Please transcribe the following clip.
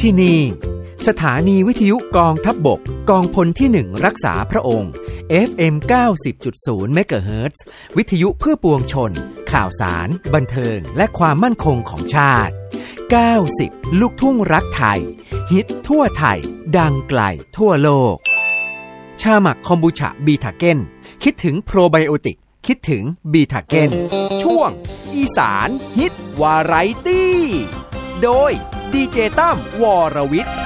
ที่นี่สถานีวิทยุกองทัพบกกองพลที่1รักษาพระองค์ FM 90.0 เมกะเฮิรตซ์วิทยุเพื่อปวงชนข่าวสารบันเทิงและความมั่นคงของชาติ90ลูกทุ่งรักไทยฮิตทั่วไทยดังไกลทั่วโลกชาหมักคอมบูชาบีทาเก้นคิดถึงโปรไบโอติกคิดถึงบีทาเก้นช่วงอีสานฮิตวาไรตี้โดยดีเจตั้มวรวิทย์